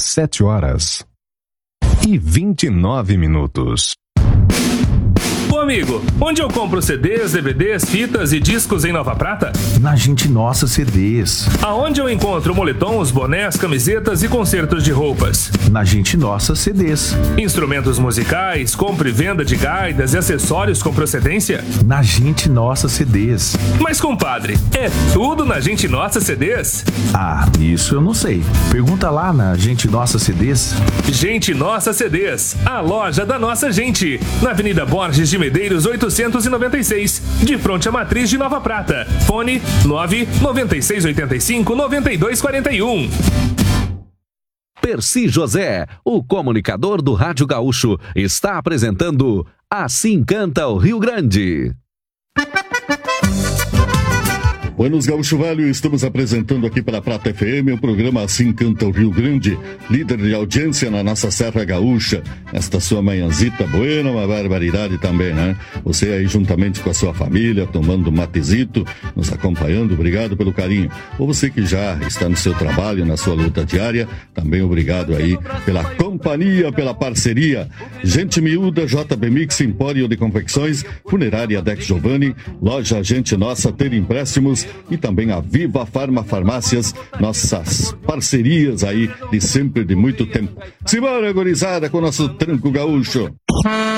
7h29. Ô amigo, onde eu compro CDs, DVDs, fitas e discos em Nova Prata? Na Gente Nossa CDs. Aonde eu encontro moletons, bonés, camisetas e concertos de roupas? Na Gente Nossa CDs. Instrumentos musicais, compra e venda de gaitas e acessórios com procedência? Na Gente Nossa CDs. Mas compadre, é tudo na Gente Nossa CDs? Ah, isso eu não sei. Pergunta lá na Gente Nossa CDs. Gente Nossa CDs, a loja da nossa gente, na Avenida Borges de Medeiros 896, de fronte à Matriz de Nova Prata. Fone 99685-9241. Percy José, o comunicador do Rádio Gaúcho, está apresentando Assim Canta o Rio Grande. Buenos Gaúcho Velho, estamos apresentando aqui para a Prata FM o programa Assim Canta o Rio Grande, líder de audiência na nossa Serra Gaúcha. Esta sua manhãzita buena, uma barbaridade também, né? Você aí juntamente com a sua família, tomando um matezito, nos acompanhando, obrigado pelo carinho. Ou você que já está no seu trabalho, na sua luta diária, também obrigado aí pela companhia, pela parceria. Gente Miúda, JB Mix, Empório de Confecções, Funerária Dex Giovanni, Loja Gente Nossa, Ter Empréstimos, e também a Viva Farma Farmácias, nossas parcerias aí de sempre, de muito tempo. Simbora, gurizada, com o nosso Tranco Gaúcho.